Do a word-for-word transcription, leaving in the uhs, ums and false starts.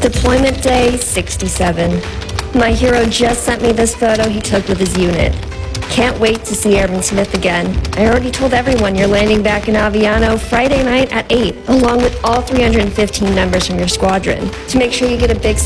Deployment day sixty-seven. My hero just sent me this photo he took with his unit. Can't wait to see Airman Smith again. I already told everyone you're landing back in Aviano Friday night at eight, along with all three hundred fifteen members from your squadron, to make sure you get a big